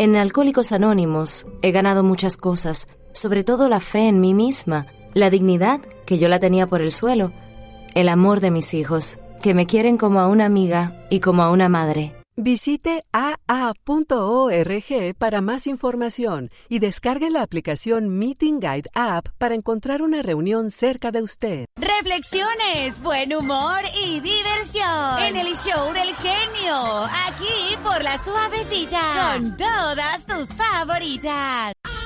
En Alcohólicos Anónimos he ganado muchas cosas, sobre todo la fe en mí misma, la dignidad, que yo la tenía por el suelo, el amor de mis hijos, que me quieren como a una amiga y como a una madre. Visite aa.org para más información y descargue la aplicación Meeting Guide App para encontrar una reunión cerca de usted. Reflexiones, buen humor y diversión en el show del genio, aquí por La Suavecita, con todas tus favoritas.